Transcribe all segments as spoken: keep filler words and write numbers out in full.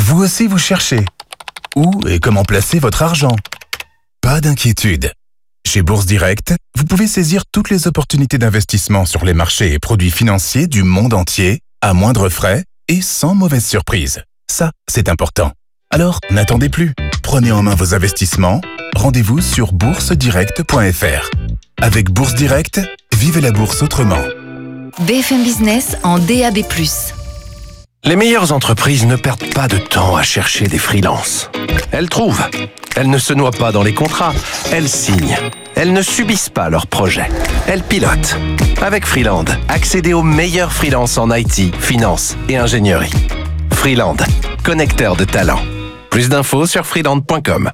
Vous aussi vous cherchez. Où et comment placer votre argent? Pas d'inquiétude. Chez Bourse Direct, vous pouvez saisir toutes les opportunités d'investissement sur les marchés et produits financiers du monde entier, à moindre frais et sans mauvaise surprise. Ça, c'est important. Alors, n'attendez plus. Prenez en main vos investissements. Rendez-vous sur bourse direct point f r. Avec Bourse Direct, vivez la bourse autrement. B F M Business en D A B plus. Les meilleures entreprises ne perdent pas de temps à chercher des freelances. Elles trouvent. Elles ne se noient pas dans les contrats. Elles signent. Elles ne subissent pas leurs projets. Elles pilotent. Avec Freeland, accédez aux meilleurs freelances en I T, finance et ingénierie. Freeland, connecteur de talents. Plus d'infos sur freeland point com.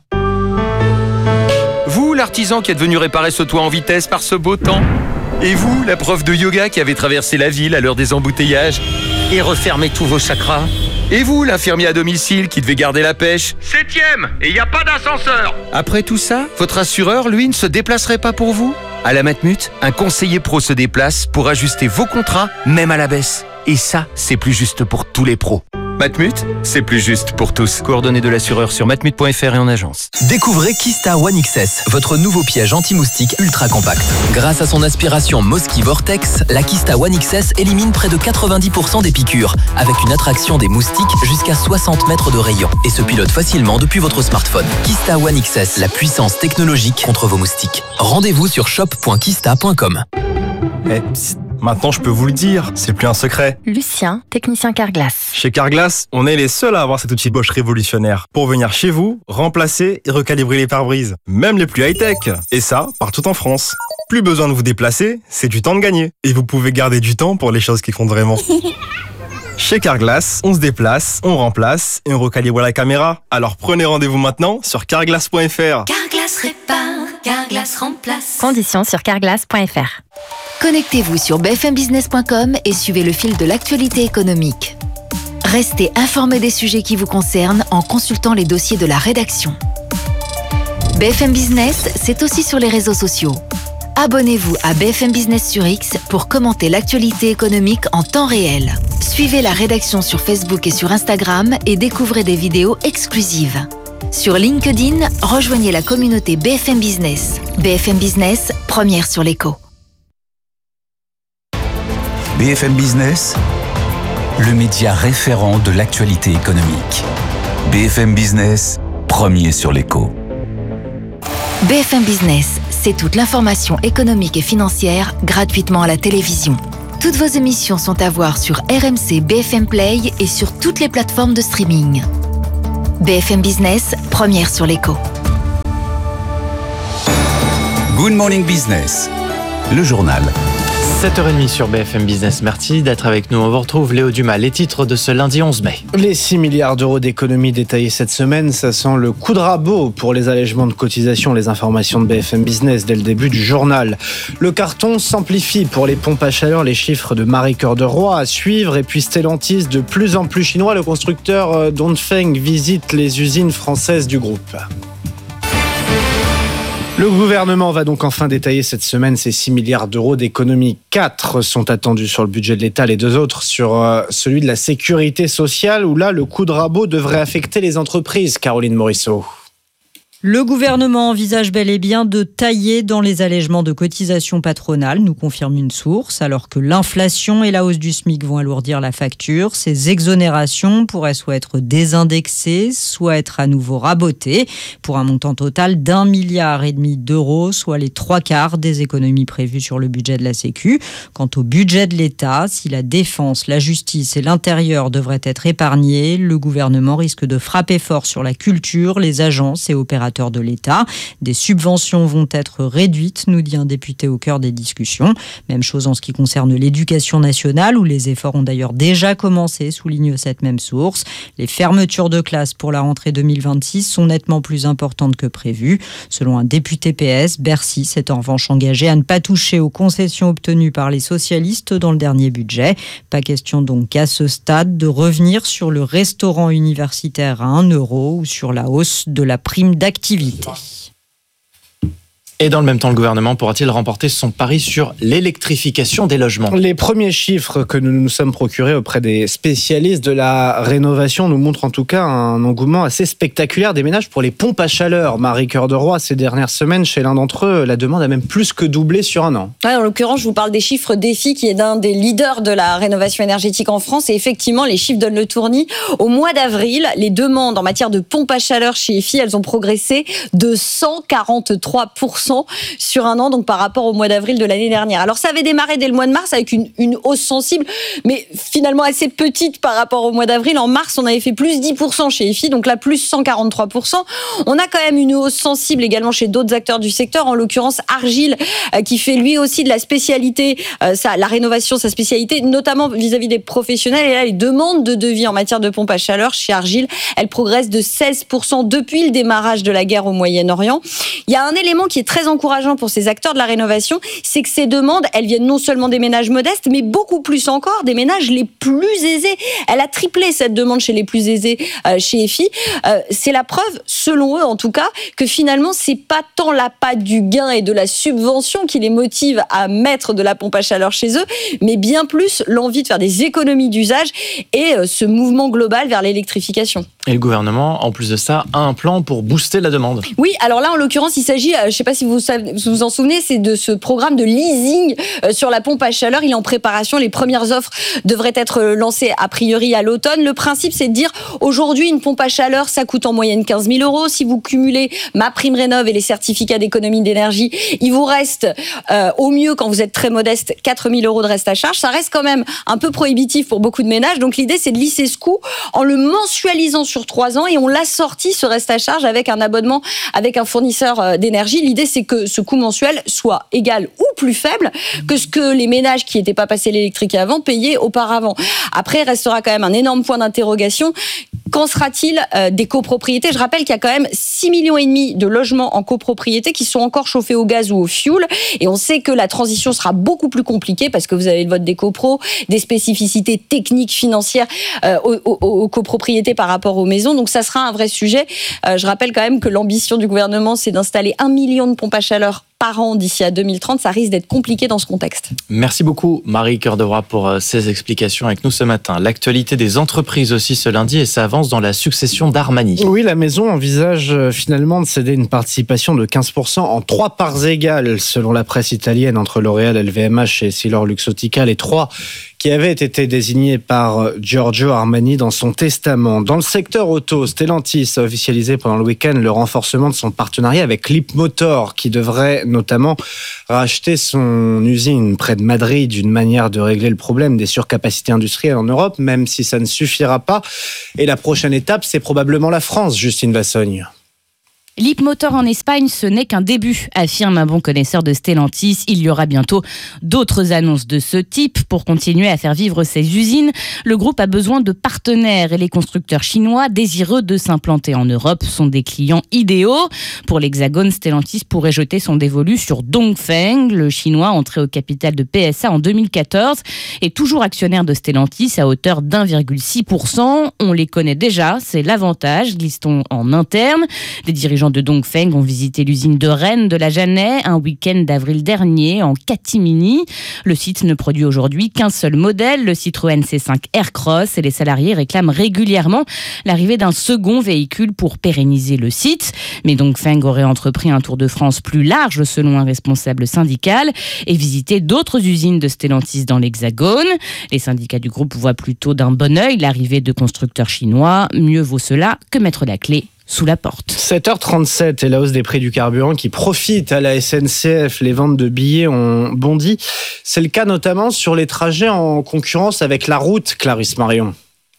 Vous, l'artisan qui êtes venu réparer ce toit en vitesse par ce beau temps? Et vous, la prof de yoga qui avait traversé la ville à l'heure des embouteillages et refermé tous vos chakras? Et vous, l'infirmier à domicile qui devait garder la pêche? Septième, et il n'y a pas d'ascenseur. Après tout ça, votre assureur, lui, ne se déplacerait pas pour vous? À la Matmut, un conseiller pro se déplace pour ajuster vos contrats, même à la baisse. Et ça, c'est plus juste pour tous les pros. Matmut, c'est plus juste pour tous. Coordonnées de l'assureur sur matmut point f r et en agence. Découvrez Kista One X S, votre nouveau piège anti-moustique ultra compact. Grâce à son aspiration Mosquito Vortex, la Kista One X S élimine près de quatre-vingt-dix pour cent des piqûres, avec une attraction des moustiques jusqu'à soixante mètres de rayon, et se pilote facilement depuis votre smartphone. Kista One X S, la puissance technologique contre vos moustiques. Rendez-vous sur shop point kista point com. Eh, psst. Maintenant, je peux vous le dire, c'est plus un secret. Lucien, technicien Carglass. Chez Carglass, on est les seuls à avoir cet outil Bosch révolutionnaire pour venir chez vous, remplacer et recalibrer les pare-brises, même les plus high-tech. Et ça, partout en France. Plus besoin de vous déplacer, c'est du temps de gagner. Et vous pouvez garder du temps pour les choses qui comptent vraiment. Chez Carglass, on se déplace, on remplace et on recalibre la caméra. Alors prenez rendez-vous maintenant sur carglass point f r. Carglass répare, Carglass remplace. Conditions sur carglass point f r. Connectez-vous sur b f m business point com et suivez le fil de l'actualité économique. Restez informé des sujets qui vous concernent en consultant les dossiers de la rédaction. B F M Business, c'est aussi sur les réseaux sociaux. Abonnez-vous à B F M Business sur X pour commenter l'actualité économique en temps réel. Suivez la rédaction sur Facebook et sur Instagram et découvrez des vidéos exclusives. Sur LinkedIn, rejoignez la communauté B F M Business. B F M Business, première sur l'écho. B F M Business, le média référent de l'actualité économique. B F M Business, premier sur l'écho. B F M Business, c'est toute l'information économique et financière gratuitement à la télévision. Toutes vos émissions sont à voir sur R M C B F M Play et sur toutes les plateformes de streaming. B F M Business, première sur l'écho. Good Morning Business, le journal. sept heures trente sur B F M Business. Merci d'être avec nous. On vous retrouve Léo Dumas. Les titres de ce lundi onze mai. Les six milliards d'euros d'économies détaillées cette semaine, ça sent le coup de rabot pour les allègements de cotisations. Les informations de B F M Business dès le début du journal. Le carton s'amplifie pour les pompes à chaleur. Les chiffres de Marie Cœur de Roi à suivre. Et puis Stellantis, de plus en plus chinois. Le constructeur Dongfeng visite les usines françaises du groupe. Le gouvernement va donc enfin détailler cette semaine ces six milliards d'euros d'économies. Quatre sont attendus sur le budget de l'État, les deux autres sur euh, celui de la sécurité sociale, où là, le coup de rabot devrait affecter les entreprises. Caroline Morisseau. Le gouvernement envisage bel et bien de tailler dans les allègements de cotisations patronales, nous confirme une source, alors que l'inflation et la hausse du SMIC vont alourdir la facture. Ces exonérations pourraient soit être désindexées, soit être à nouveau rabotées, pour un montant total d'un milliard et demi d'euros, soit les trois quarts des économies prévues sur le budget de la Sécu. Quant au budget de l'État, si la défense, la justice et l'intérieur devraient être épargnés, le gouvernement risque de frapper fort sur la culture, les agences et opérateurs de l'État. Des subventions vont être réduites, nous dit un député au cœur des discussions. Même chose en ce qui concerne l'éducation nationale, où les efforts ont d'ailleurs déjà commencé, souligne cette même source. Les fermetures de classes pour la rentrée deux mille vingt-six sont nettement plus importantes que prévu. Selon un député P S, Bercy s'est en revanche engagé à ne pas toucher aux concessions obtenues par les socialistes dans le dernier budget. Pas question donc à ce stade de revenir sur le restaurant universitaire à un euro ou sur la hausse de la prime d'activité. Et dans le même temps, le gouvernement pourra-t-il remporter son pari sur l'électrification des logements ? Les premiers chiffres que nous nous sommes procurés auprès des spécialistes de la rénovation nous montrent en tout cas un engouement assez spectaculaire des ménages pour les pompes à chaleur. Marie Cœur de Roy, ces dernières semaines, chez l'un d'entre eux, la demande a même plus que doublé sur un an. Ouais, en l'occurrence, je vous parle des chiffres d'E F I, qui est l'un des leaders de la rénovation énergétique en France. Et effectivement, les chiffres donnent le tournis. Au mois d'avril, les demandes en matière de pompes à chaleur chez F I, elles ont progressé de cent quarante-trois pour cent sur un an, donc par rapport au mois d'avril de l'année dernière. Alors ça avait démarré dès le mois de mars avec une, une hausse sensible, mais finalement assez petite par rapport au mois d'avril. En mars, on avait fait plus dix pour cent chez F I, donc là plus cent quarante-trois pour cent. On a quand même une hausse sensible également chez d'autres acteurs du secteur, en l'occurrence Argile, euh, qui fait lui aussi de la spécialité, euh, ça, la rénovation, sa spécialité, notamment vis-à-vis des professionnels. Et là, les demandes de devis en matière de pompe à chaleur chez Argile, elles progressent de seize pour cent depuis le démarrage de la guerre au Moyen-Orient. Il y a un élément qui est très encourageant pour ces acteurs de la rénovation, c'est que ces demandes, elles viennent non seulement des ménages modestes, mais beaucoup plus encore des ménages les plus aisés. Elle a triplé cette demande chez les plus aisés euh, chez F I. Euh, c'est la preuve, selon eux en tout cas, que finalement c'est pas tant l'appât du gain et de la subvention qui les motive à mettre de la pompe à chaleur chez eux, mais bien plus l'envie de faire des économies d'usage et euh, ce mouvement global vers l'électrification. Et le gouvernement, en plus de ça, a un plan pour booster la demande. Oui, alors là, en l'occurrence, il s'agit, je ne sais pas si vous vous, vous en souvenez, c'est de ce programme de leasing sur la pompe à chaleur. Il est en préparation. Les premières offres devraient être lancées a priori à l'automne. Le principe, c'est de dire, aujourd'hui, une pompe à chaleur, ça coûte en moyenne quinze mille euros. Si vous cumulez ma prime rénov et les certificats d'économie d'énergie, il vous reste, euh, au mieux, quand vous êtes très modeste, quatre mille euros de reste à charge. Ça reste quand même un peu prohibitif pour beaucoup de ménages. Donc l'idée, c'est de lisser ce coût en le mensualisant sur trois ans et on l'assortit, ce reste à charge, avec un abonnement avec un fournisseur d'énergie. L'idée, c'est que ce coût mensuel soit égal ou plus faible que ce que les ménages qui n'étaient pas passés l'électrique avant payaient auparavant. Après, il restera quand même un énorme point d'interrogation. Qu'en sera-t-il euh, des copropriétés ? Je rappelle qu'il y a quand même six millions et demi de logements en copropriété qui sont encore chauffés au gaz ou au fioul. Et on sait que la transition sera beaucoup plus compliquée parce que vous avez le vote des copros, des spécificités techniques, financières euh, aux, aux, aux copropriétés par rapport aux maisons. Donc ça sera un vrai sujet. Euh, je rappelle quand même que l'ambition du gouvernement, c'est d'installer un million de pompes à chaleur par an d'ici à deux mille trente. Ça risque d'être compliqué dans ce contexte. Merci beaucoup Marie Cœur de Roy pour ces explications avec nous ce matin. L'actualité des entreprises aussi ce lundi et ça avance dans la succession d'Armani. Oui, la maison envisage finalement de céder une participation de quinze pour cent en trois parts égales selon la presse italienne entre L'Oréal, L V M H et EssilorLuxottica, les trois qui avaient été désignés par Giorgio Armani dans son testament. Dans le secteur auto, Stellantis a officialisé pendant le week-end le renforcement de son partenariat avec Leapmotor, qui devrait notamment racheter son usine près de Madrid, une manière de régler le problème des surcapacités industrielles en Europe, même si ça ne suffira pas. Et la prochaine étape, c'est probablement la France, Justine Vassogne. Leapmotor en Espagne, ce n'est qu'un début, affirme un bon connaisseur de Stellantis. Il y aura bientôt d'autres annonces de ce type. Pour continuer à faire vivre ses usines, le groupe a besoin de partenaires et les constructeurs chinois désireux de s'implanter en Europe sont des clients idéaux. Pour l'Hexagone, Stellantis pourrait jeter son dévolu sur Dongfeng, le chinois entré au capital de P S A en deux mille quatorze et toujours actionnaire de Stellantis à hauteur d'un virgule six pour cent. On les connaît déjà, c'est l'avantage, glisse-t-on en interne. Des dirigeants de Dongfeng ont visité l'usine de Rennes de la Jeannet un week-end d'avril dernier en catimini. Le site ne produit aujourd'hui qu'un seul modèle, le Citroën C cinq Aircross, et les salariés réclament régulièrement l'arrivée d'un second véhicule pour pérenniser le site. Mais Dongfeng aurait entrepris un tour de France plus large selon un responsable syndical et visité d'autres usines de Stellantis dans l'Hexagone. Les syndicats du groupe voient plutôt d'un bon œil l'arrivée de constructeurs chinois. Mieux vaut cela que mettre la clé sous la porte. sept heures trente-sept et la hausse des prix du carburant qui profite à la S N C F. Les ventes de billets ont bondi. C'est le cas notamment sur les trajets en concurrence avec la route, Clarisse Marion.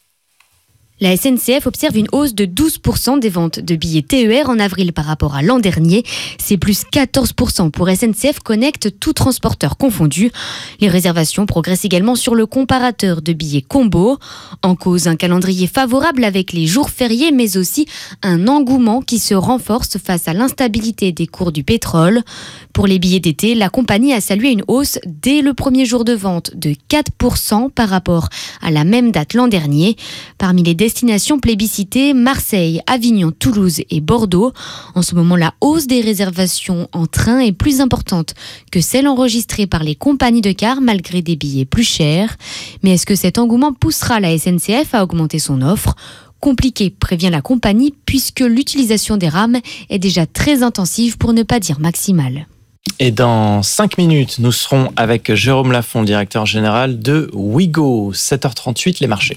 La S N C F observe une hausse de douze pour cent des ventes de billets T E R en avril par rapport à l'an dernier. C'est plus quatorze pour cent pour S N C F Connect, tout transporteur confondu. Les réservations progressent également sur le comparateur de billets Combo. En cause, un calendrier favorable avec les jours fériés, mais aussi un engouement qui se renforce face à l'instabilité des cours du pétrole. Pour les billets d'été, la compagnie a salué une hausse dès le premier jour de vente de quatre pour cent par rapport à la même date l'an dernier. Parmi les destinations plébiscitées, Marseille, Avignon, Toulouse et Bordeaux. En ce moment, la hausse des réservations en train est plus importante que celle enregistrée par les compagnies de cars malgré des billets plus chers. Mais est-ce que cet engouement poussera la S N C F à augmenter son offre ? Compliqué, prévient la compagnie, puisque l'utilisation des rames est déjà très intensive pour ne pas dire maximale. Et dans cinq minutes, nous serons avec Jérôme Lafont, directeur général de Ouigo. sept heures trente-huit, les marchés.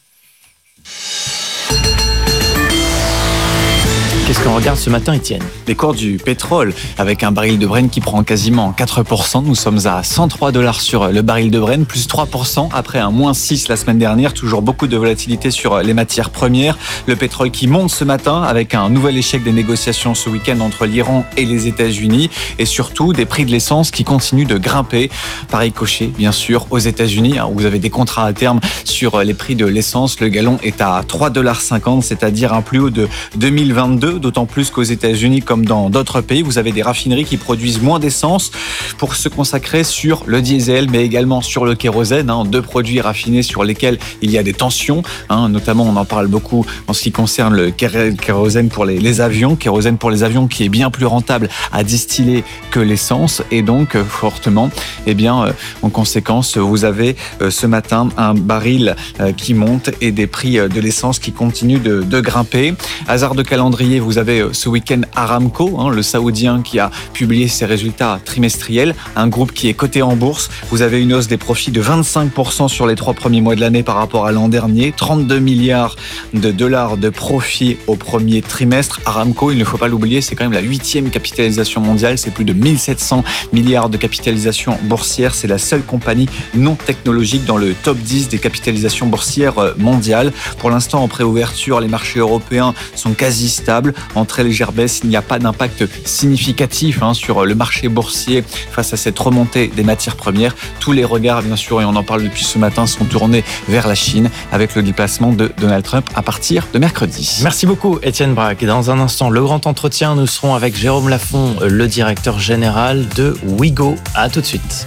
Qu'est-ce qu'on regarde ce matin, Étienne ? Les cours du pétrole, avec un baril de Brent qui prend quasiment quatre pour cent. Nous sommes à cent trois dollars sur le baril de Brent, plus trois pour cent après un moins six la semaine dernière. Toujours beaucoup de volatilité sur les matières premières. Le pétrole qui monte ce matin avec un nouvel échec des négociations ce week-end entre l'Iran et les États-Unis. Et surtout des prix de l'essence qui continuent de grimper. Pareil coché, bien sûr, aux États-Unis. Vous avez des contrats à terme sur les prix de l'essence. Le gallon est à trois dollars cinquante, c'est-à-dire un plus haut de deux mille vingt-deux. D'autant plus qu'aux États-Unis, comme dans d'autres pays, vous avez des raffineries qui produisent moins d'essence pour se consacrer sur le diesel, mais également sur le kérosène, hein, deux produits raffinés sur lesquels il y a des tensions. Hein, notamment, on en parle beaucoup en ce qui concerne le kérosène pour les, les avions, kérosène pour les avions qui est bien plus rentable à distiller que l'essence, et donc fortement, eh bien, euh, en conséquence, vous avez euh, ce matin un baril euh, qui monte et des prix euh, de l'essence qui continuent de, de grimper. Hasard de calendrier, vous avez ce week-end Aramco, hein, le saoudien qui a publié ses résultats trimestriels, un groupe qui est coté en bourse. Vous avez une hausse des profits de vingt-cinq pour cent sur les trois premiers mois de l'année par rapport à l'an dernier, trente-deux milliards de dollars de profit au premier trimestre. Aramco, il ne faut pas l'oublier, c'est quand même la huitième capitalisation mondiale, c'est plus de mille sept cents milliards de capitalisation boursière. C'est la seule compagnie non technologique dans le top dix des capitalisations boursières mondiales. Pour l'instant, en préouverture, les marchés européens sont quasi stables. En très légère baisse, il n'y a pas d'impact significatif hein, sur le marché boursier face à cette remontée des matières premières. Tous les regards, bien sûr, et on en parle depuis ce matin, sont tournés vers la Chine avec le déplacement de Donald Trump à partir de mercredi. Merci beaucoup, Étienne Braque. Et dans un instant, le grand entretien, nous serons avec Jérôme Lafont, le directeur général de Ouigo. À tout de suite.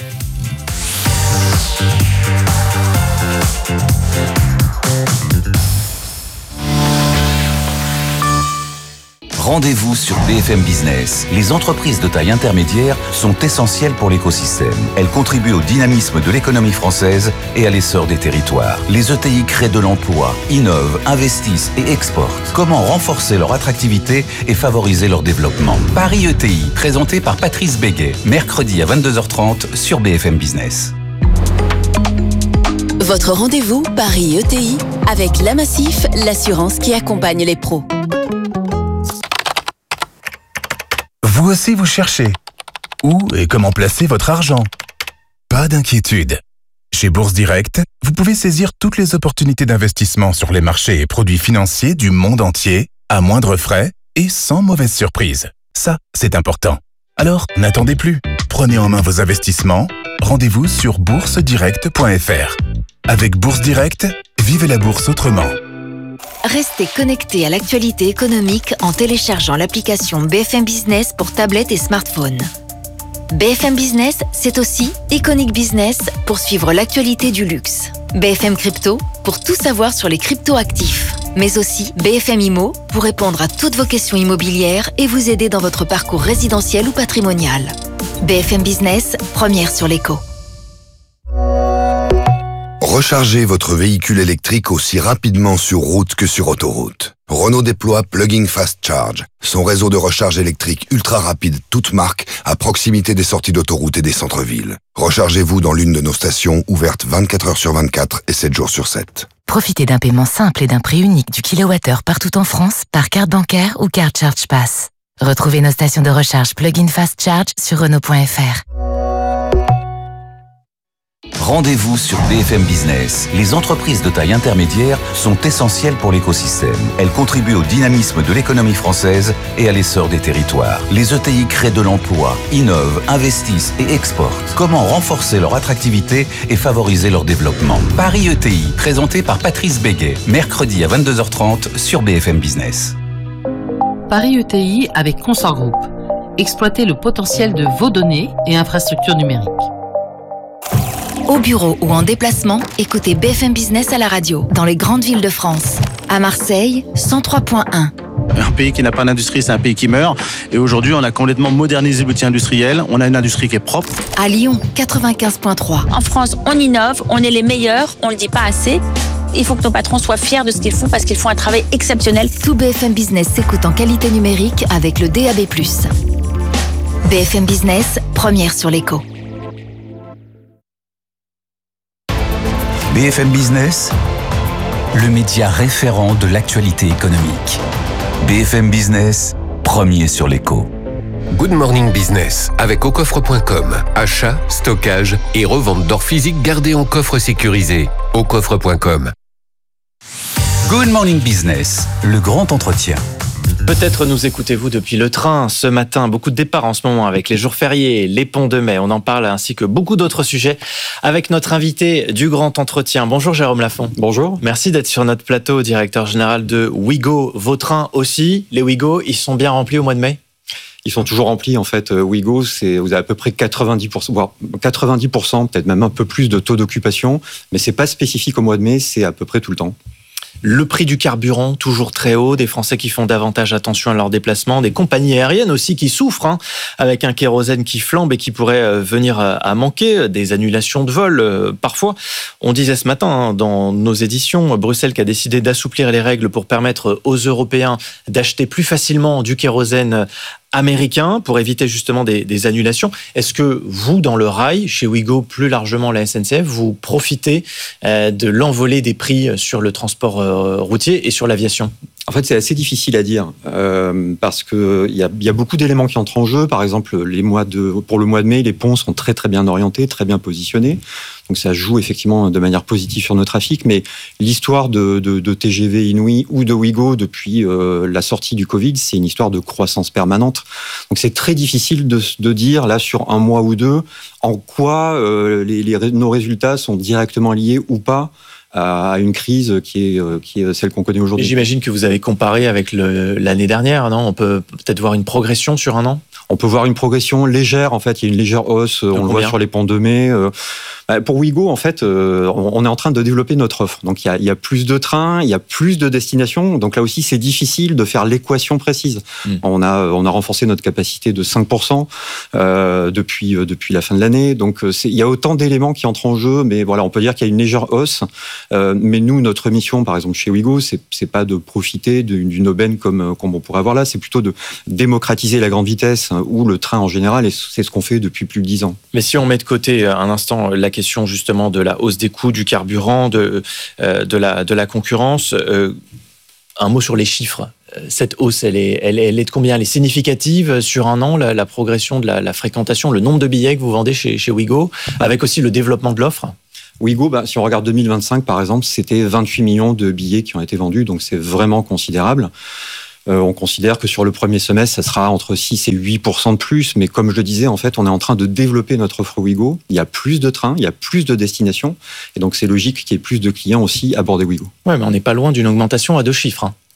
Rendez-vous sur B F M Business. Les entreprises de taille intermédiaire sont essentielles pour l'écosystème. Elles contribuent au dynamisme de l'économie française et à l'essor des territoires. Les E T I créent de l'emploi, innovent, investissent et exportent. Comment renforcer leur attractivité et favoriser leur développement ? Paris E T I, présenté par Patrice Béguet, mercredi à vingt-deux heures trente sur B F M Business. Votre rendez-vous Paris E T I avec La Massif, l'assurance qui accompagne les pros. Vous aussi vous cherchez. Où et comment placer votre argent ? Pas d'inquiétude. Chez Bourse Direct, vous pouvez saisir toutes les opportunités d'investissement sur les marchés et produits financiers du monde entier, à moindre frais et sans mauvaise surprise. Ça, c'est important. Alors, n'attendez plus. Prenez en main vos investissements. Rendez-vous sur bourse direct point f r. Avec Bourse Direct, vivez la bourse autrement. Restez connectés à l'actualité économique en téléchargeant l'application B F M Business pour tablette et smartphone. B F M Business, c'est aussi Iconic Business pour suivre l'actualité du luxe. B F M Crypto pour tout savoir sur les crypto-actifs. Mais aussi B F M Immo pour répondre à toutes vos questions immobilières et vous aider dans votre parcours résidentiel ou patrimonial. B F M Business, première sur l'éco. Rechargez votre véhicule électrique aussi rapidement sur route que sur autoroute. Renault déploie Plug-in Fast Charge, son réseau de recharge électrique ultra rapide toute marque à proximité des sorties d'autoroute et des centres-villes. Rechargez-vous dans l'une de nos stations ouvertes vingt-quatre heures sur vingt-quatre et sept jours sur sept. Profitez d'un paiement simple et d'un prix unique du kilowattheure partout en France par carte bancaire ou carte Charge Pass. Retrouvez nos stations de recharge Plug-in Fast Charge sur Renault point F R. Rendez-vous sur B F M Business. Les entreprises de taille intermédiaire sont essentielles pour l'écosystème. Elles contribuent au dynamisme de l'économie française et à l'essor des territoires. Les E T I créent de l'emploi, innovent, investissent et exportent. Comment renforcer leur attractivité et favoriser leur développement ? Paris E T I, présenté par Patrice Béguet, mercredi à vingt-deux heures trente sur B F M Business. Paris E T I avec Consort Group. Exploitez le potentiel de vos données et infrastructures numériques. Au bureau ou en déplacement, écoutez B F M Business à la radio, dans les grandes villes de France. À Marseille, cent trois point un. Un pays qui n'a pas d'industrie, c'est un pays qui meurt. Et aujourd'hui, on a complètement modernisé l'outil industriel. On a une industrie qui est propre. À Lyon, quatre-vingt-quinze point trois. En France, on innove, on est les meilleurs, on ne le dit pas assez. Il faut que nos patrons soient fiers de ce qu'ils font parce qu'ils font un travail exceptionnel. Tout B F M Business s'écoute en qualité numérique avec le D A B plus. B F M Business, première sur l'écho. B F M Business, le média référent de l'actualité économique. B F M Business, premier sur l'écho. Good Morning Business avec au coffre point com. Achat, stockage et revente d'or physique gardé en coffre sécurisé. au coffre point com. Good Morning Business, le grand entretien. Peut-être nous écoutez-vous depuis le train ce matin. Beaucoup de départs en ce moment avec les jours fériés, les ponts de mai. On en parle ainsi que beaucoup d'autres sujets avec notre invité du grand entretien. Bonjour Jérôme Lafont. Bonjour. Merci d'être sur notre plateau, directeur général de Ouigo. Vos trains aussi, les Ouigo, ils sont bien remplis au mois de mai ? Ils sont toujours remplis, en fait. Ouigo, c'est, vous avez à peu près quatre-vingt-dix pour cent, voire quatre-vingt-dix pour cent, peut-être même un peu plus de taux d'occupation. Mais c'est pas spécifique au mois de mai, c'est à peu près tout le temps. Le prix du carburant, toujours très haut, des Français qui font davantage attention à leurs déplacements, des compagnies aériennes aussi qui souffrent, hein, avec un kérosène qui flambe et qui pourrait euh, venir à, à manquer, des annulations de vol euh, parfois. On disait ce matin hein, dans nos éditions, Bruxelles qui a décidé d'assouplir les règles pour permettre aux Européens d'acheter plus facilement du kérosène américain pour éviter justement des, des annulations. Est-ce que vous, dans le rail, chez Ouigo, plus largement la S N C F, vous profitez euh, de l'envolée des prix sur le transport euh, routier et sur l'aviation ? En fait, c'est assez difficile à dire euh, parce que il y a, y a beaucoup d'éléments qui entrent en jeu. Par exemple, les mois de, pour le mois de mai, les ponts sont très très bien orientés, très bien positionnés. Donc ça joue effectivement de manière positive sur nos trafics. Mais l'histoire de, de, de T G V Inouï ou de Ouigo depuis euh, la sortie du Covid, c'est une histoire de croissance permanente. Donc c'est très difficile de, de dire là sur un mois ou deux en quoi euh, les, les, nos résultats sont directement liés ou pas à une crise qui est, qui est celle qu'on connaît aujourd'hui. Et j'imagine que vous avez comparé avec le, l'année dernière, non ? On peut peut-être voir une progression sur un an ? On peut voir une progression légère, en fait, il y a une légère hausse, de on combien ? Le voit sur les ponts de mai. Pour Ouigo, en fait, on est en train de développer notre offre. Donc il y a, il y a plus de trains, il y a plus de destinations, donc là aussi c'est difficile de faire l'équation précise. Mmh. On a, on a renforcé notre capacité de cinq pour cent euh, depuis, depuis la fin de l'année, donc c'est, il y a autant d'éléments qui entrent en jeu, mais voilà, on peut dire qu'il y a une légère hausse. Euh, mais nous, notre mission, par exemple chez Ouigo, c'est, c'est pas de profiter d'une, d'une aubaine comme, comme on pourrait avoir là, c'est plutôt de démocratiser la grande vitesse ou le train en général, et c'est ce qu'on fait depuis plus de dix ans. Mais si on met de côté un instant la question justement de la hausse des coûts du carburant, de, euh, de, la, de la concurrence, euh, un mot sur les chiffres. Cette hausse, elle est, elle, est, elle est de combien ? Elle est significative sur un an, la, la progression de la, la fréquentation, le nombre de billets que vous vendez chez, chez Ouigo, avec aussi le développement de l'offre ? Ouigo, bah, si on regarde deux mille vingt-cinq par exemple, c'était vingt-huit millions de billets qui ont été vendus, donc c'est vraiment considérable. Euh, on considère que sur le premier semestre, ça sera entre six et huit pour cent de plus, mais comme je le disais, en fait, on est en train de développer notre offre Ouigo. Il y a plus de trains, il y a plus de destinations, et donc c'est logique qu'il y ait plus de clients aussi à bord des Ouigo. Ouais, mais on n'est pas loin d'une augmentation à deux chiffres. Hein.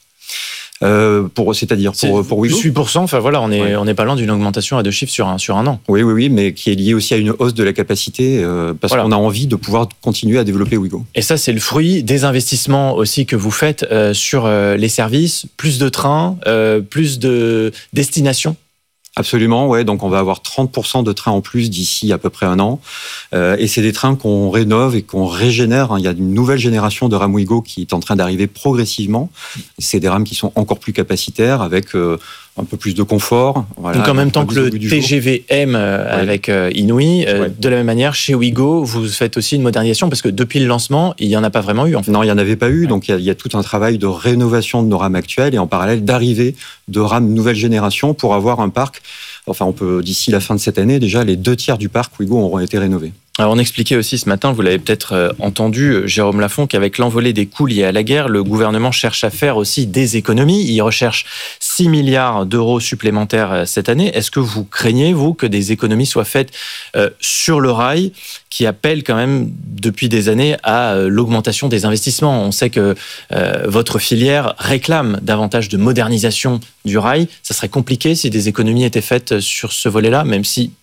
Euh, pour, c'est-à-dire pour, pour Ouigo ? huit pour cent, enfin voilà, on est, ouais. on n'est pas loin d'une augmentation à deux chiffres sur un, sur un an. Oui, oui, oui, mais qui est liée aussi à une hausse de la capacité, euh, parce voilà. qu'on a envie de pouvoir continuer à développer Ouigo. Et ça, c'est le fruit des investissements aussi que vous faites euh, sur euh, les services, plus de trains, euh, plus de destinations. Absolument, ouais. Donc on va avoir trente pour cent de trains en plus d'ici à peu près un an. Euh, et c'est des trains qu'on rénove et qu'on régénère. Il y a une nouvelle génération de rames Ouigo qui est en train d'arriver progressivement. C'est des rames qui sont encore plus capacitaires avec euh, un peu plus de confort. Voilà, donc en même temps que le T G V M euh, oui. avec euh, Inouï, euh, oui. de la même manière, chez Ouigo, vous faites aussi une modernisation parce que depuis le lancement, il n'y en a pas vraiment eu. En fait. Non, il n'y en avait pas eu. Ouais. Donc il y, a, il y a tout un travail de rénovation de nos rames actuelles et en parallèle d'arrivée de rames nouvelle génération pour avoir un parc. Enfin, on peut, d'ici la fin de cette année, déjà, les deux tiers du parc Ouigo auront été rénovés. Alors, on expliquait aussi ce matin, vous l'avez peut-être entendu, Jérôme Lafont, qu'avec l'envolée des coûts liés à la guerre, le gouvernement cherche à faire aussi des économies. Il recherche six milliards d'euros supplémentaires cette année. Est-ce que vous craignez, vous, que des économies soient faites euh, sur le rail, qui appelle quand même depuis des années à euh, l'augmentation des investissements ? On sait que euh, votre filière réclame davantage de modernisation du rail. Ça serait compliqué si des économies étaient faites sur ce volet-là, même si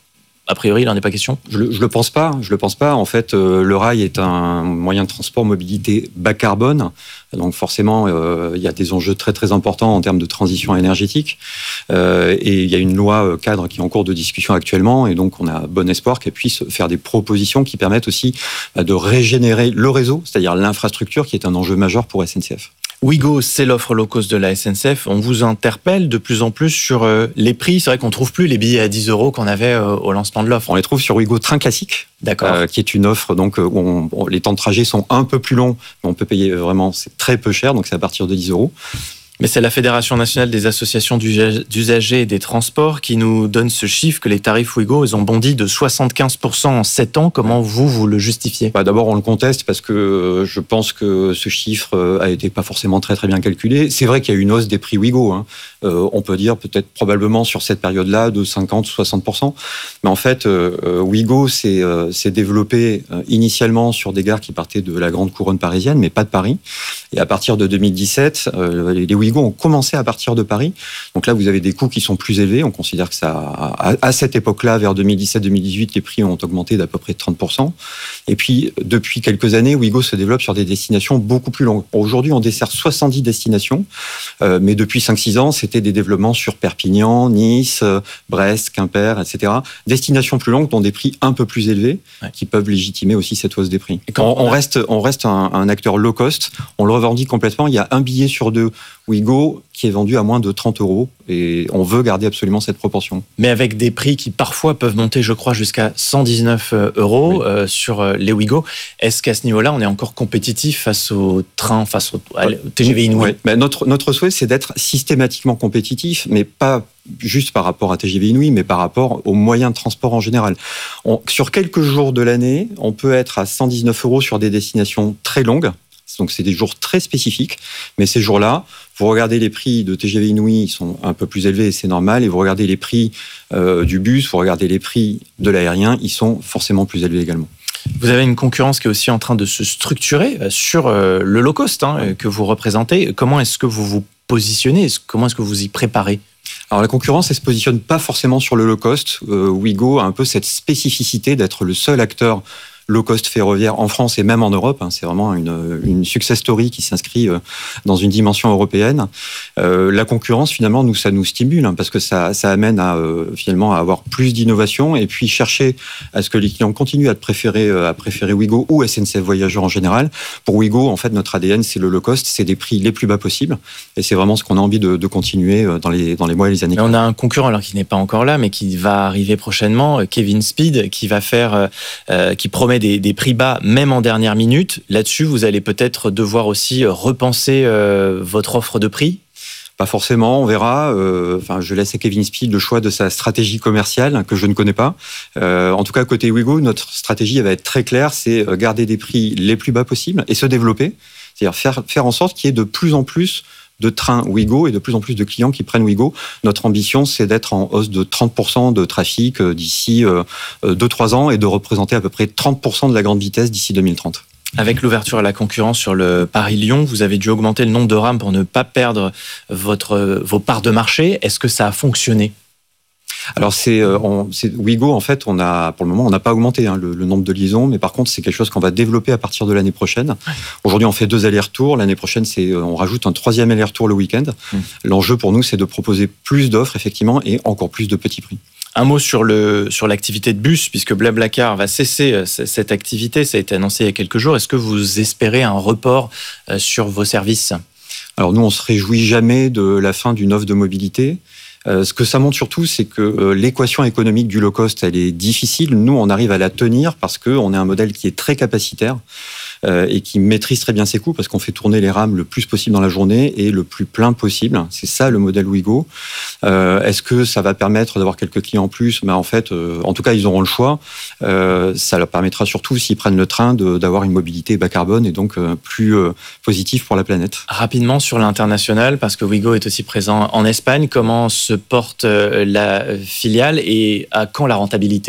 a priori, il n'en est pas question. Je ne le pense pas. Je le pense pas. En fait, euh, le rail est un moyen de transport mobilité bas carbone. Donc forcément, euh, il y a des enjeux très très importants en termes de transition énergétique. Euh, et il y a une loi cadre qui est en cours de discussion actuellement. Et donc on a bon espoir qu'elle puisse faire des propositions qui permettent aussi bah, de régénérer le réseau, c'est-à-dire l'infrastructure, qui est un enjeu majeur pour S N C F. Ouigo, c'est l'offre low cost de la S N C F. On vous interpelle de plus en plus sur euh, les prix. C'est vrai qu'on ne trouve plus les billets à dix euros qu'on avait euh, au lancement de l'offre. On les trouve sur Ouigo Train Classique, D'accord. Euh, qui est une offre donc, où on, on, les temps de trajet sont un peu plus longs, mais on peut payer vraiment, c'est très peu cher, donc c'est à partir de dix euros. Mais c'est la Fédération nationale des associations d'usagers et des transports qui nous donne ce chiffre que les tarifs Ouigo, ils ont bondi de soixante-quinze pour cent en sept ans. Comment vous, vous le justifiez ? Bah D'abord, on le conteste parce que je pense que ce chiffre a été pas forcément très très bien calculé. C'est vrai qu'il y a eu une hausse des prix Ouigo. Hein. Euh, on peut dire peut-être probablement sur cette période-là de cinquante ou soixante pour cent. Mais en fait, euh, Ouigo s'est euh, développé euh, initialement sur des gares qui partaient de la grande couronne parisienne, mais pas de Paris. Et à partir de deux mille dix-sept, euh, les Ouigo ont commencé à partir de Paris. Donc là, vous avez des coûts qui sont plus élevés. On considère que ça, à, à cette époque-là, vers deux mille dix-sept deux mille dix-huit, les prix ont augmenté d'à peu près trente pour cent. Et puis, depuis quelques années, Ouigo se développe sur des destinations beaucoup plus longues. Aujourd'hui, on dessert soixante-dix destinations, euh, mais depuis cinq six ans, c'était des développements sur Perpignan, Nice, Brest, Quimper, et cetera. Destinations plus longues, dont des prix un peu plus élevés, ouais. qui peuvent légitimer aussi cette hausse des prix. Et quand on, on, reste, on reste un, un acteur low cost, on le revendique complètement. Il y a un billet sur deux Ouigo qui est vendu à moins de trente euros et on veut garder absolument cette proportion. Mais avec des prix qui parfois peuvent monter, je crois, jusqu'à cent dix-neuf euros oui. euh, sur les Ouigo. Est-ce qu'à ce niveau-là, on est encore compétitif face au train, face au, ouais. au T G V Inouï ? Oui. Mais notre, notre souhait, c'est d'être systématiquement compétitif, mais pas juste par rapport à T G V Inouï, mais par rapport aux moyens de transport en général. On, sur quelques jours de l'année, on peut être à cent dix-neuf euros sur des destinations très longues. Donc c'est des jours très spécifiques, mais ces jours-là, vous regardez les prix de T G V Inouï, ils sont un peu plus élevés et c'est normal, et vous regardez les prix euh, du bus, vous regardez les prix de l'aérien, ils sont forcément plus élevés également. Vous avez une concurrence qui est aussi en train de se structurer sur euh, le low cost hein, que vous représentez. Comment est-ce que vous vous positionnez ? Comment est-ce que vous y préparez ? Alors la concurrence, elle se positionne pas forcément sur le low cost. Euh, Ouigo a un peu cette spécificité d'être le seul acteur low cost ferroviaire en France et même en Europe. C'est vraiment une, une success story qui s'inscrit dans une dimension européenne. Euh, la concurrence, finalement, nous, ça nous stimule parce que ça, ça amène à, euh, finalement, à avoir plus d'innovation et puis chercher à ce que les clients continuent à préférer, à préférer Ouigo ou S N C F Voyageurs en général. Pour Ouigo, en fait, notre A D N, c'est le low cost, c'est des prix les plus bas possibles et c'est vraiment ce qu'on a envie de, de continuer dans les, dans les mois et les années. Mais on a un concurrent, alors qui n'est pas encore là, mais qui va arriver prochainement, Kevin Speed, qui va faire, euh, qui promet Des, des prix bas, même en dernière minute. Là-dessus, vous allez peut-être devoir aussi repenser euh, votre offre de prix ? Pas forcément, on verra. Euh, enfin, je laisse à Kevin Speed le choix de sa stratégie commerciale, que je ne connais pas. Euh, en tout cas, côté Ouigo, notre stratégie elle va être très claire, c'est garder des prix les plus bas possibles et se développer. C'est-à-dire faire, faire en sorte qu'il y ait de plus en plus de trains Ouigo et de plus en plus de clients qui prennent Ouigo. Notre ambition, c'est d'être en hausse de trente pour cent de trafic d'ici deux trois ans et de représenter à peu près trente pour cent de la grande vitesse d'ici deux mille trente. Avec l'ouverture à la concurrence sur le Paris-Lyon, vous avez dû augmenter le nombre de rames pour ne pas perdre votre, vos parts de marché. Est-ce que ça a fonctionné ? Alors c'est, on, c'est Ouigo en fait, on a pour le moment on n'a pas augmenté hein, le, le nombre de liaisons, mais par contre c'est quelque chose qu'on va développer à partir de l'année prochaine. Aujourd'hui on fait deux allers-retours, l'année prochaine c'est on rajoute un troisième aller-retour le week-end. Mmh. L'enjeu pour nous c'est de proposer plus d'offres effectivement et encore plus de petits prix. Un mot sur le sur l'activité de bus, puisque Blablacar va cesser cette activité, ça a été annoncé il y a quelques jours. Est-ce que vous espérez un report sur vos services ? Alors nous on se réjouit jamais de la fin d'une offre de mobilité. Euh, ce que ça montre surtout, c'est que euh, l'équation économique du low cost, elle est difficile. Nous, on arrive à la tenir parce qu'on est un modèle qui est très capacitaire euh, et qui maîtrise très bien ses coûts parce qu'on fait tourner les rames le plus possible dans la journée et le plus plein possible. C'est ça le modèle Ouigo. Euh, est-ce que ça va permettre d'avoir quelques clients en plus ? Ben, en fait, euh, en tout cas, ils auront le choix. Euh, ça leur permettra surtout, s'ils prennent le train, de, d'avoir une mobilité bas carbone et donc euh, plus euh, positive pour la planète. Rapidement sur l'international, parce que Ouigo est aussi présent en Espagne, comment se porte la filiale et à quand la rentabilité ?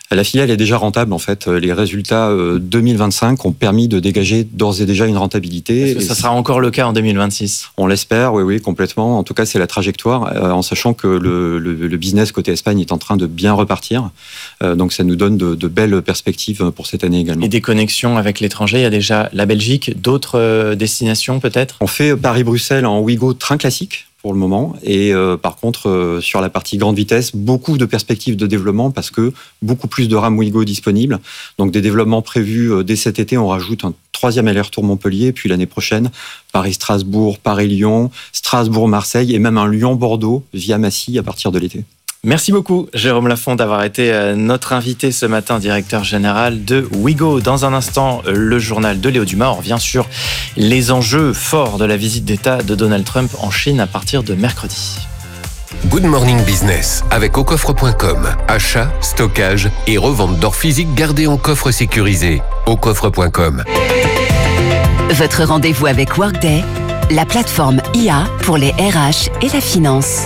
La filiale est déjà rentable en fait. Les résultats deux mille vingt-cinq ont permis de dégager d'ores et déjà une rentabilité. Est-ce que ça sera encore le cas en deux mille vingt-six ? On l'espère, oui, oui, complètement. En tout cas, c'est la trajectoire, euh, en sachant que le, le, le business côté Espagne est en train de bien repartir. Euh, donc, ça nous donne de, de belles perspectives pour cette année également. Et des connexions avec l'étranger, il y a déjà la Belgique, d'autres euh, destinations peut-être ? On fait Paris-Bruxelles en Ouigo train classique pour le moment. Et euh, par contre, euh, sur la partie grande vitesse, beaucoup de perspectives de développement parce que beaucoup plus de rames Ouigo disponibles. Donc des développements prévus euh, dès cet été. On rajoute un troisième aller-retour Montpellier. Puis l'année prochaine, Paris-Strasbourg, Paris-Lyon, Strasbourg-Marseille et même un Lyon-Bordeaux via Massy à partir de l'été. Merci beaucoup, Jérôme Lafont, d'avoir été notre invité ce matin, directeur général de Ouigo. Dans un instant, le journal de Léo Dumas. On revient sur les enjeux forts de la visite d'État de Donald Trump en Chine à partir de mercredi. Good Morning Business avec au coffre point com. Achat, stockage et revente d'or physique gardé en coffre sécurisé. au coffre point com. Votre rendez-vous avec Workday, la plateforme I A pour les R H et la finance.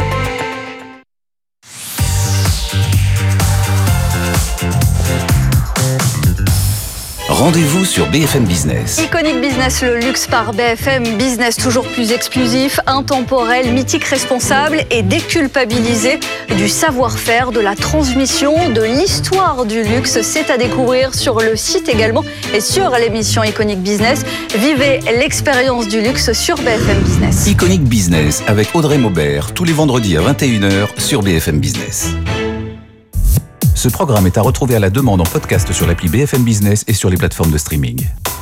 Rendez-vous sur B F M Business. Iconic Business, le luxe par B F M Business, toujours plus exclusif, intemporel, mythique, responsable et déculpabilisé du savoir-faire, de la transmission, de l'histoire du luxe. C'est à découvrir sur le site également et sur l'émission Iconic Business. Vivez l'expérience du luxe sur B F M Business. Iconic Business avec Audrey Maubert, tous les vendredis à vingt et une heures sur B F M Business. Ce programme est à retrouver à la demande en podcast sur l'appli B F M Business et sur les plateformes de streaming.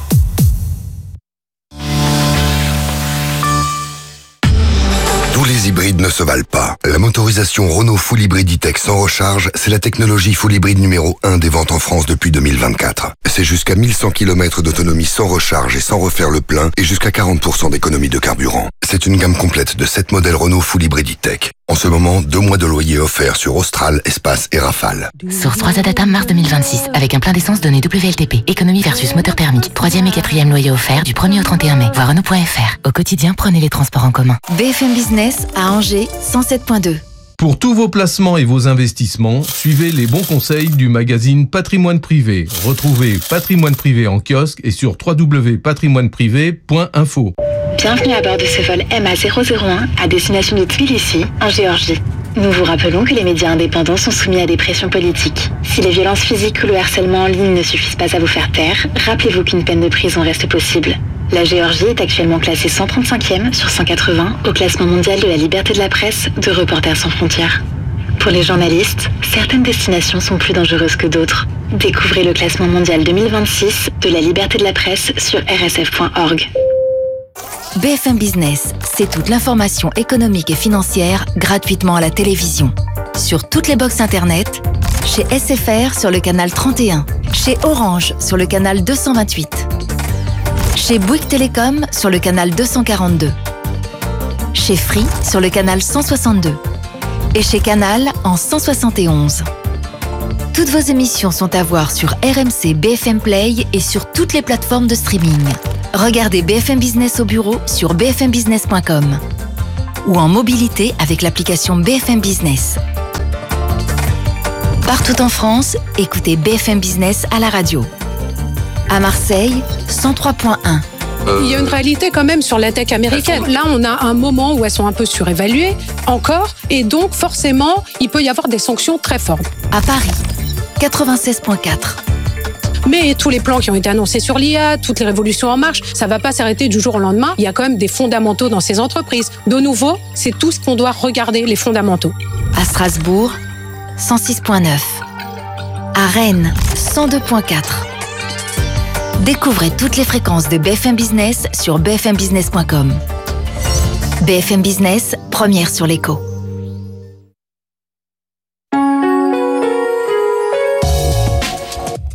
Tous les hybrides ne se valent pas. La motorisation Renault Full Hybrid E-Tech sans recharge, c'est la technologie Full Hybrid numéro un des ventes en France depuis deux mille vingt-quatre. C'est jusqu'à mille cent kilomètres d'autonomie sans recharge et sans refaire le plein et jusqu'à quarante pour cent d'économie de carburant. C'est une gamme complète de sept modèles Renault Full Hybrid E-Tech. En ce moment, deux mois de loyer offerts sur Austral, Espace et Rafale. Source trois A Data mars deux mille vingt-six, avec un plein d'essence donné W L T P. Économie versus moteur thermique. Troisième et quatrième loyer offert du premier au trente et un mai. Voir Renault point F R. Au quotidien, prenez les transports en commun. B F M Business à Angers, cent sept point deux. Pour tous vos placements et vos investissements, suivez les bons conseils du magazine Patrimoine Privé. Retrouvez Patrimoine Privé en kiosque et sur w w w point patrimoine privé point info. Bienvenue à bord de ce vol M A zéro zéro un à destination de Tbilissi, en Géorgie. Nous vous rappelons que les médias indépendants sont soumis à des pressions politiques. Si les violences physiques ou le harcèlement en ligne ne suffisent pas à vous faire taire, rappelez-vous qu'une peine de prison reste possible. La Géorgie est actuellement classée cent trente-cinquième sur cent quatre-vingts au classement mondial de la liberté de la presse de Reporters sans frontières. Pour les journalistes, certaines destinations sont plus dangereuses que d'autres. Découvrez le classement mondial deux mille vingt-six de la liberté de la presse sur r s f point org. B F M Business, c'est toute l'information économique et financière gratuitement à la télévision. Sur toutes les box internet, chez S F R sur le canal trente et un, chez Orange sur le canal deux cent vingt-huit, chez Bouygues Télécom sur le canal deux cent quarante-deux, chez Free sur le canal cent soixante-deux et chez Canal en cent soixante et onze. Toutes vos émissions sont à voir sur R M C B F M Play et sur toutes les plateformes de streaming. Regardez B F M Business au bureau sur b f m business point com ou en mobilité avec l'application B F M Business. Partout en France, écoutez B F M Business à la radio. À Marseille, cent trois point un. Il y a une réalité quand même sur la tech américaine. Là, on a un moment où elles sont un peu surévaluées, encore, et donc forcément, il peut y avoir des sanctions très fortes. À Paris, quatre-vingt-seize point quatre. Mais tous les plans qui ont été annoncés sur l'I A, toutes les révolutions en marche, ça ne va pas s'arrêter du jour au lendemain. Il y a quand même des fondamentaux dans ces entreprises. De nouveau, c'est tout ce qu'on doit regarder, les fondamentaux. À Strasbourg, cent six point neuf. À Rennes, cent deux point quatre. Découvrez toutes les fréquences de B F M Business sur b f m business point com. B F M Business, première sur l'écho.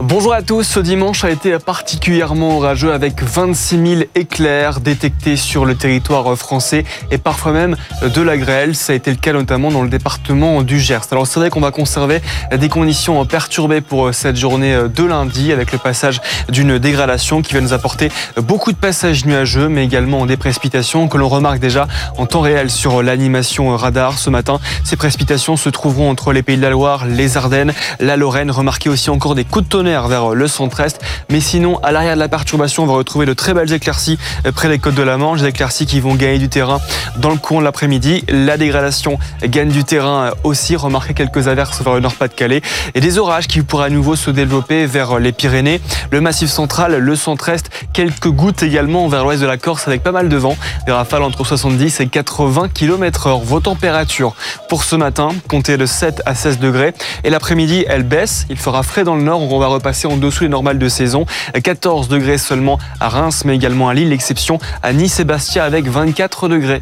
Bonjour à tous, ce dimanche a été particulièrement orageux avec vingt-six mille éclairs détectés sur le territoire français et parfois même de la grêle. Ça a été le cas notamment dans le département du Gers. Alors c'est vrai qu'on va conserver des conditions perturbées pour cette journée de lundi avec le passage d'une dégradation qui va nous apporter beaucoup de passages nuageux mais également des précipitations que l'on remarque déjà en temps réel sur l'animation radar. Ce matin, ces précipitations se trouveront entre les Pays de la Loire, les Ardennes, la Lorraine. Remarquez aussi encore des coups de tonnerre vers le centre-est, mais sinon à l'arrière de la perturbation on va retrouver de très belles éclaircies près des côtes de la Manche, des éclaircies qui vont gagner du terrain dans le courant de l'après-midi. La dégradation gagne du terrain aussi, remarquez quelques averses vers le Nord-Pas-de-Calais et des orages qui pourraient à nouveau se développer vers les Pyrénées, le Massif central, le centre-est, quelques gouttes également vers l'ouest de la Corse avec pas mal de vent, des rafales entre soixante-dix et quatre-vingts kilomètres heure. Vos températures pour ce matin, comptez de sept à seize degrés et l'après-midi elle baisse, il fera frais dans le nord, on va repasser en dessous des normales de saison. quatorze degrés seulement à Reims, mais également à Lille, l'exception à Nice et Bastia avec vingt-quatre degrés.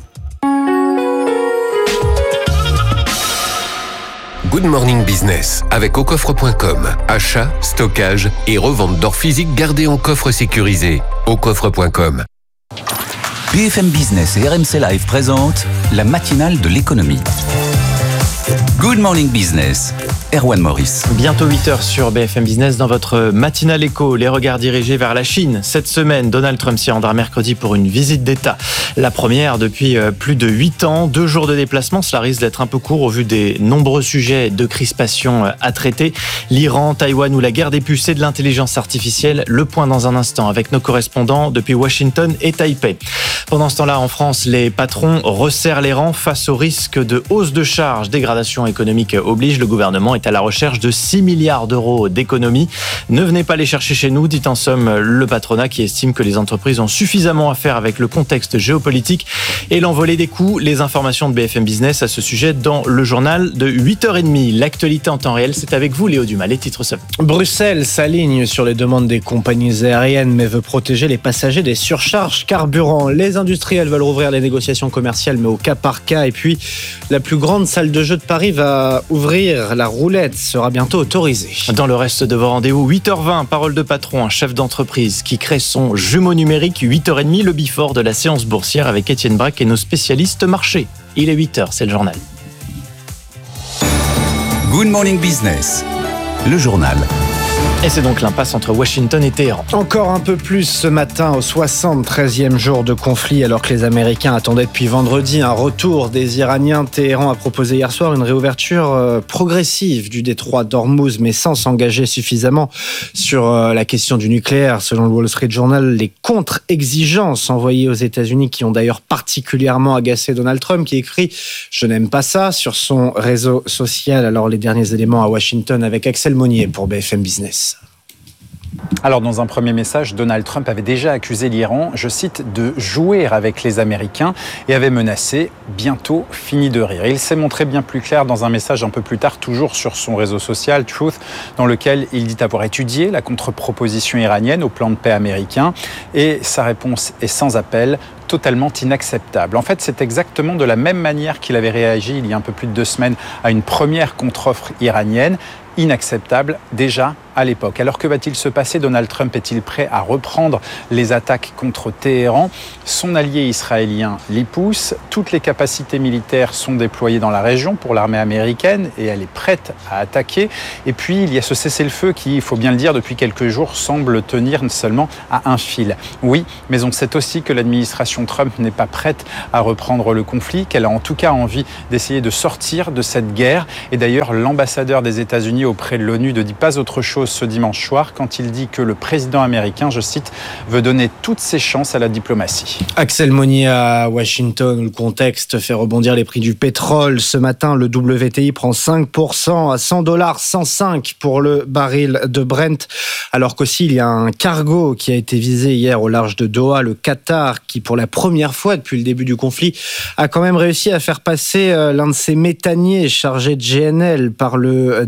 Good Morning Business avec au coffre point com. Achat, stockage et revente d'or physique gardé en coffre sécurisé. au coffre point com. B F M Business et R M C Live présentent la matinale de l'économie. Good Morning Business, Erwan Maurice. Bientôt huit heures sur B F M Business dans votre matinale éco. Les regards dirigés vers la Chine. Cette semaine, Donald Trump s'y rendra mercredi pour une visite d'État. La première depuis plus de huit ans. Deux jours de déplacement, cela risque d'être un peu court au vu des nombreux sujets de crispation à traiter. L'Iran, Taïwan ou la guerre des puces et de l'intelligence artificielle. Le point dans un instant avec nos correspondants depuis Washington et Taipei. Pendant ce temps-là, en France, les patrons resserrent les rangs face au risque de hausse de charges. Dégradation économique oblige, le gouvernement est à la recherche de six milliards d'euros d'économies. Ne venez pas les chercher chez nous, dit en somme le patronat qui estime que les entreprises ont suffisamment à faire avec le contexte géopolitique et l'envolée des coûts. Les informations de B F M Business à ce sujet dans le journal de huit heures trente. L'actualité en temps réel, c'est avec vous Léo Dumas. Les titres seuls. Bruxelles s'aligne sur les demandes des compagnies aériennes mais veut protéger les passagers des surcharges carburant. Les industriels veulent rouvrir les négociations commerciales mais au cas par cas. Et puis la plus grande salle de jeu de Paris va ouvrir. La roulette sera bientôt autorisée. Dans le reste de vos rendez-vous, huit heures vingt, parole de patron, un chef d'entreprise qui crée son jumeau numérique. huit heures trente, le before de la séance boursière avec Étienne Braque et nos spécialistes marché. Il est huit heures, c'est le journal. Good Morning Business, le journal. Et c'est donc l'impasse entre Washington et Téhéran. Encore un peu plus ce matin au soixante-treizième jour de conflit alors que les Américains attendaient depuis vendredi un retour des Iraniens. Téhéran a proposé hier soir une réouverture progressive du détroit d'Ormuz mais sans s'engager suffisamment sur la question du nucléaire. Selon le Wall Street Journal, les contre-exigences envoyées aux États-Unis qui ont d'ailleurs particulièrement agacé Donald Trump qui écrit « Je n'aime pas ça » sur son réseau social. Alors les derniers éléments à Washington avec Axel Monnier pour B F M Business. Alors, dans un premier message, Donald Trump avait déjà accusé l'Iran, je cite, de jouer avec les Américains et avait menacé « bientôt fini de rire ». Il s'est montré bien plus clair dans un message un peu plus tard, toujours sur son réseau social Truth, dans lequel il dit avoir étudié la contre-proposition iranienne au plan de paix américain et sa réponse est sans appel, totalement inacceptable. En fait, c'est exactement de la même manière qu'il avait réagi il y a un peu plus de deux semaines à une première contre-offre iranienne, inacceptable déjà à l'époque. Alors que va-t-il se passer ? Donald Trump est-il prêt à reprendre les attaques contre Téhéran ? Son allié israélien l'y pousse. Toutes les capacités militaires sont déployées dans la région pour l'armée américaine et elle est prête à attaquer. Et puis, il y a ce cessez-le-feu qui, il faut bien le dire, depuis quelques jours, semble tenir seulement à un fil. Oui, mais on sait aussi que l'administration Trump n'est pas prête à reprendre le conflit, qu'elle a en tout cas envie d'essayer de sortir de cette guerre. Et d'ailleurs, l'ambassadeur des États-Unis auprès de l'ONU ne dit pas autre chose ce dimanche soir quand il dit que le président américain, je cite, veut donner toutes ses chances à la diplomatie. Axel Monnier à Washington, où le contexte fait rebondir les prix du pétrole. Ce matin, le W T I prend cinq pour cent à cent dollars, cent cinq pour le baril de Brent. Alors qu'aussi, il y a un cargo qui a été visé hier au large de Doha, le Qatar, qui pour la première fois depuis le début du conflit a quand même réussi à faire passer l'un de ses méthaniers chargés de G N L par le détroit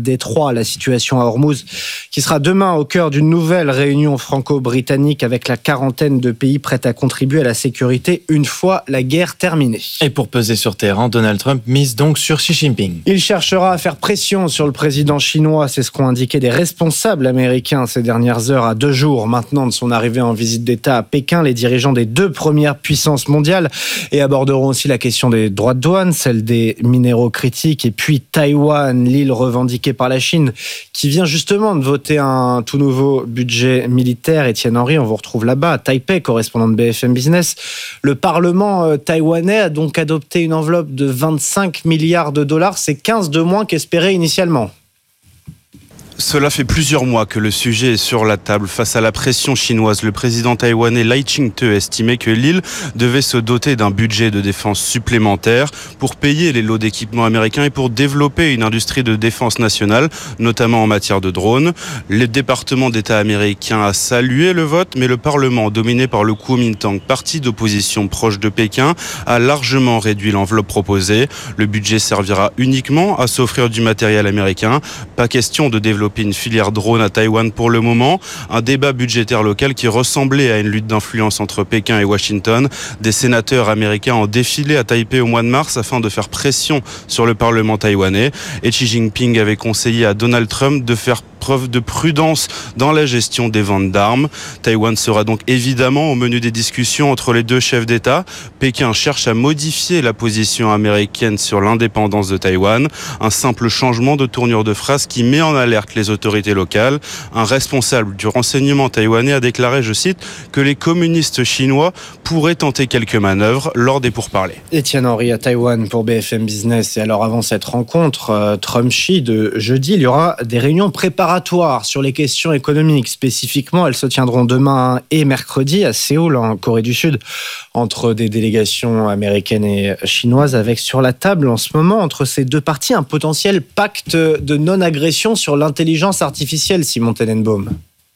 à la situation à Hormuz, qui sera demain au cœur d'une nouvelle réunion franco-britannique avec la quarantaine de pays prêts à contribuer à la sécurité une fois la guerre terminée. Et pour peser sur Téhéran, Donald Trump mise donc sur Xi Jinping. Il cherchera à faire pression sur le président chinois, c'est ce qu'ont indiqué des responsables américains ces dernières heures. À deux jours maintenant de son arrivée en visite d'État à Pékin, les dirigeants des deux premières puissances mondiales et aborderont aussi la question des droits de douane, celle des minéraux critiques et puis Taïwan, l'île revendiquée par la Chine, qui vient justement de voter un tout nouveau budget militaire. Étienne Henry, on vous retrouve là-bas à Taipei, correspondant de B F M Business. Le Parlement taïwanais a donc adopté une enveloppe de vingt-cinq milliards de dollars, c'est quinze de moins qu'espéré initialement. Cela fait plusieurs mois que le sujet est sur la table. Face à la pression chinoise, le président taïwanais Lai Ching-te estimait que l'île devait se doter d'un budget de défense supplémentaire pour payer les lots d'équipements américains et pour développer une industrie de défense nationale, notamment en matière de drones. Le département d'État américain a salué le vote, mais le Parlement, dominé par le Kuomintang, parti d'opposition proche de Pékin, a largement réduit l'enveloppe proposée. Le budget servira uniquement à s'offrir du matériel américain. Pas question de développer une filière drone à Taïwan pour le moment. Un débat budgétaire local qui ressemblait à une lutte d'influence entre Pékin et Washington. Des sénateurs américains ont défilé à Taipei au mois de mars afin de faire pression sur le Parlement taïwanais. Et Xi Jinping avait conseillé à Donald Trump de faire preuve de prudence dans la gestion des ventes d'armes. Taïwan sera donc évidemment au menu des discussions entre les deux chefs d'État. Pékin cherche à modifier la position américaine sur l'indépendance de Taïwan. Un simple changement de tournure de phrase qui met en alerte les autorités locales. Un responsable du renseignement taïwanais a déclaré, je cite, que les communistes chinois pourraient tenter quelques manœuvres lors des pourparlers. Étienne Henry à Taïwan pour B F M Business. Et alors avant cette rencontre euh, Trump-Xi de jeudi, il y aura des réunions préparatoires sur les questions économiques. Spécifiquement, elles se tiendront demain et mercredi à Séoul, en Corée du Sud, entre des délégations américaines et chinoises, avec sur la table en ce moment, entre ces deux parties, un potentiel pacte de non-agression sur l'intelligence artificielle, Simon Tenenbaum.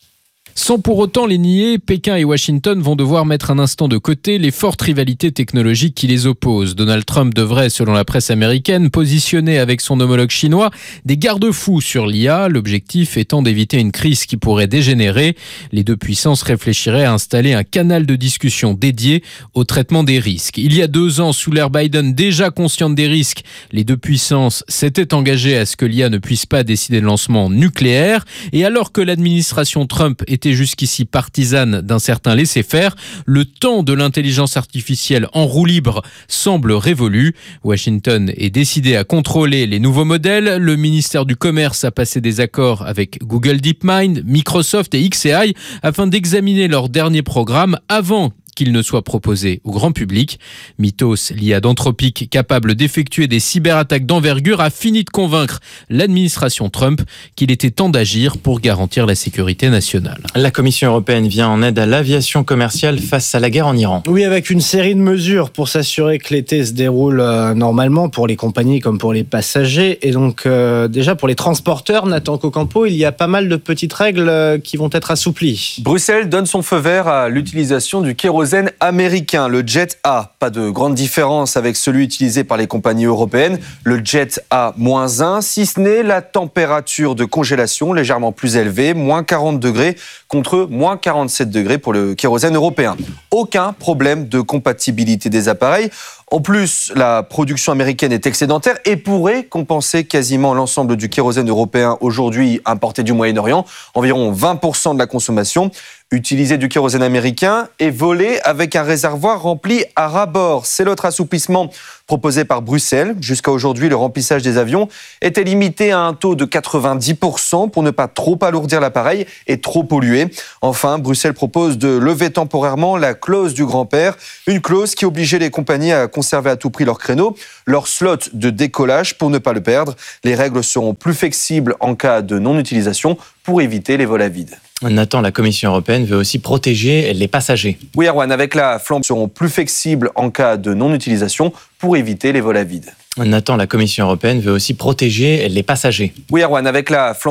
Sans pour autant les nier, Pékin et Washington vont devoir mettre un instant de côté les fortes rivalités technologiques qui les opposent. Donald Trump devrait, selon la presse américaine, positionner avec son homologue chinois des garde-fous sur l'I A, l'objectif étant d'éviter une crise qui pourrait dégénérer. Les deux puissances réfléchiraient à installer un canal de discussion dédié au traitement des risques. Il y a deux ans, sous l'ère Biden, déjà consciente des risques, les deux puissances s'étaient engagées à ce que l'I A ne puisse pas décider de lancement nucléaire. Et alors que l'administration Trump était jusqu'ici partisane d'un certain laisser-faire, le temps de l'intelligence artificielle en roue libre semble révolu. Washington est décidé à contrôler les nouveaux modèles. Le ministère du Commerce a passé des accords avec Google DeepMind, Microsoft et X A I afin d'examiner leur dernier programme avant qu'il ne soit proposé au grand public. Mythos, l'I A d'Anthropic, capable d'effectuer des cyberattaques d'envergure, a fini de convaincre l'administration Trump qu'il était temps d'agir pour garantir la sécurité nationale. La Commission européenne vient en aide à l'aviation commerciale face à la guerre en Iran. Oui, avec une série de mesures pour s'assurer que l'été se déroule euh, normalement pour les compagnies comme pour les passagers. Et donc, euh, déjà pour les transporteurs, Nathan Cocampo, il y a pas mal de petites règles euh, qui vont être assouplies. Bruxelles donne son feu vert à l'utilisation du kérosène américain, le Jet A. Pas de grande différence avec celui utilisé par les compagnies européennes, le Jet A moins un, si ce n'est la température de congélation légèrement plus élevée, moins quarante degrés contre moins quarante-sept degrés pour le kérosène européen. Aucun problème de compatibilité des appareils. En plus, la production américaine est excédentaire et pourrait compenser quasiment l'ensemble du kérosène européen aujourd'hui importé du Moyen-Orient, environ vingt pour cent de la consommation. Utiliser du kérosène américain et voler avec un réservoir rempli à ras-bord. C'est l'autre assouplissement proposé par Bruxelles. Jusqu'à aujourd'hui, le remplissage des avions était limité à un taux de quatre-vingt-dix pour cent pour ne pas trop alourdir l'appareil et trop polluer. Enfin, Bruxelles propose de lever temporairement la clause du grand-père, une clause qui obligeait les compagnies à conserver à tout prix leur créneau, leur slot de décollage pour ne pas le perdre. Les règles seront plus flexibles en cas de non-utilisation pour éviter les vols à vide. Nathan, la Commission européenne veut aussi protéger les passagers. Oui, Erwan, avec la flambe seront plus flexibles en cas de non-utilisation pour éviter les vols à vide. Nathan, la Commission européenne veut aussi protéger les passagers. Oui, Erwan, avec la flambe